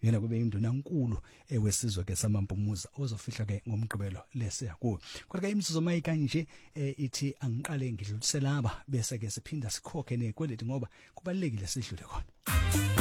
yena kube indunankulu wesizwe ke samampumuza ozofihla ke ngomgqibelo lesiya kuwo. Kodwa ke imizuzu mayikanje ithi angiqale ngidlulisela laba bese ke siphinda sikhokhe nekweleti ngoba kubalekile sidlule khona.